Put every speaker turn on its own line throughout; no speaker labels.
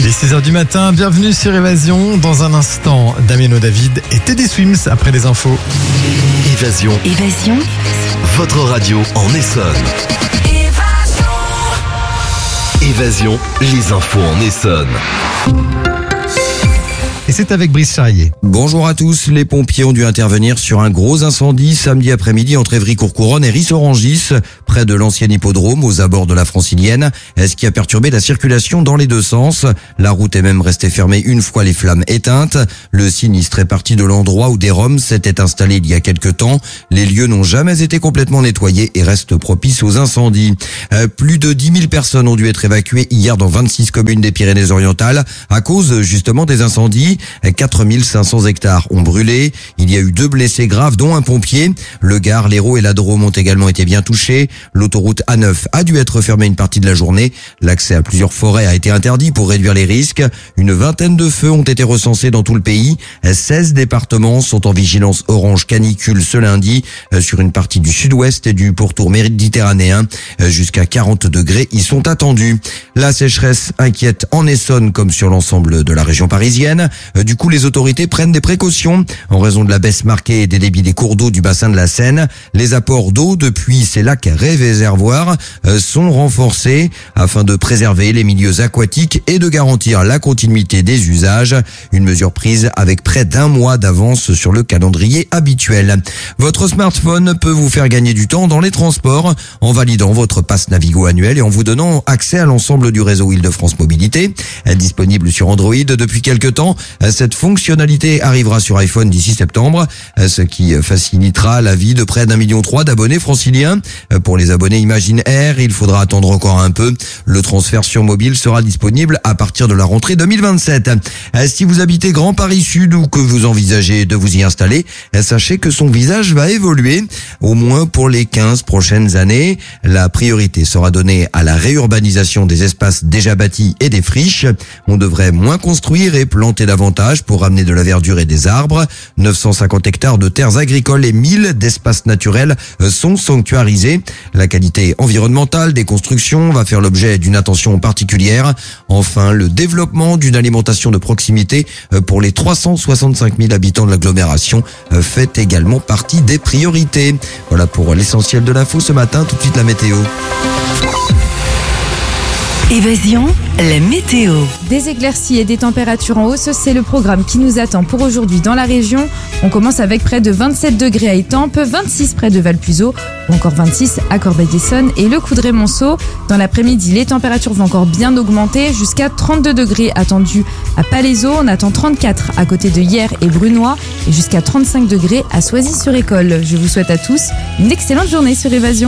Il est 6h du matin, bienvenue sur Évasion. Dans un instant, Damien David et Teddy Swims après les infos.
Évasion. Votre radio en Essonne. Évasion, les infos en Essonne.
Et c'est avec Brice Charrier.
Bonjour à tous. Les pompiers ont dû intervenir sur un gros incendie samedi après-midi entre Évry-Courcouronnes et Ris-Orangis, près de l'ancien hippodrome aux abords de la Francilienne, ce qui a perturbé la circulation dans les deux sens. La route est même restée fermée une fois les flammes éteintes. Le sinistre est parti de l'endroit où des Roms s'étaient installés il y a quelque temps. Les lieux n'ont jamais été complètement nettoyés et restent propices aux incendies. Plus de 10 000 personnes ont dû être évacuées hier dans 26 communes des Pyrénées-Orientales à cause justement des incendies. 4 500 hectares ont brûlé. Il y a eu 2 blessés graves, dont un pompier. Le Gard, l'Hérault et la Drôme ont également été bien touchés. L'autoroute A9 a dû être fermée une partie de la journée. L'accès à plusieurs forêts a été interdit pour réduire les risques. Une vingtaine de feux ont été recensés dans tout le pays. 16 départements sont en vigilance orange canicule ce lundi sur une partie du sud-ouest et du pourtour méditerranéen. Jusqu'à 40 degrés y sont attendus. La sécheresse inquiète en Essonne comme sur l'ensemble de la région parisienne. Du coup, les autorités prennent des précautions en raison de la baisse marquée des débits des cours d'eau du bassin de la Seine. Les apports d'eau depuis ces lacs réservoirs sont renforcés afin de préserver les milieux aquatiques et de garantir la continuité des usages. Une mesure prise avec près d'1 mois d'avance sur le calendrier habituel. Votre smartphone peut vous faire gagner du temps dans les transports en validant votre pass Navigo annuel et en vous donnant accès à l'ensemble du réseau Île-de-France Mobilité. Disponible sur Android depuis quelques temps. Cette fonctionnalité arrivera sur iPhone d'ici septembre, ce qui facilitera la vie de près d'1,3 million d'abonnés franciliens. Pour les abonnés Imagine Air, il faudra attendre encore un peu. Le transfert sur mobile sera disponible à partir de la rentrée 2027. Si vous habitez Grand Paris Sud ou que vous envisagez de vous y installer, sachez que son visage va évoluer, au moins pour les 15 prochaines années. La priorité sera donnée à la réurbanisation des espaces déjà bâtis et des friches. On devrait moins construire et planter davantage pour ramener de la verdure et des arbres. 950 hectares de terres agricoles et 1000 d'espaces naturels sont sanctuarisés. La qualité environnementale des constructions va faire l'objet d'une attention particulière. Enfin, le développement d'une alimentation de proximité pour les 365 000 habitants de l'agglomération fait également partie des priorités. Voilà pour l'essentiel de l'info ce matin. Tout de suite la météo.
Évasion, la météo.
Des éclaircies et des températures en hausse, c'est le programme qui nous attend pour aujourd'hui dans la région. On commence avec près de 27 degrés à Étampes, 26 près de Valpuiseau, ou encore 26 à Corbeil-Essonnes et le Coudray-Monceau. Dans l'après-midi, les températures vont encore bien augmenter, jusqu'à 32 degrés attendus à Palaiseau. On attend 34 à côté de Hyères et Brunois et jusqu'à 35 degrés à Soisy-sur-École. Je vous souhaite à tous une excellente journée sur Évasion.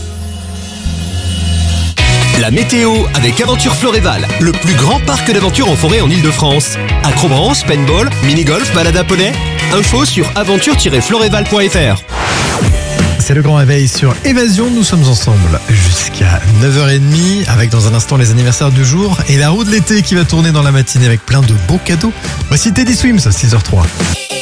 La météo avec Aventure Floréval, le plus grand parc d'aventure en forêt en Ile-de-France. Acrobranche, paintball, mini-golf, balade à poney. Info sur aventure-floréval.fr.
C'est le grand réveil sur Évasion. Nous sommes ensemble jusqu'à 9h30 avec dans un instant les anniversaires du jour et la roue de l'été qui va tourner dans la matinée avec plein de beaux cadeaux. Voici Teddy Swims, 6h03.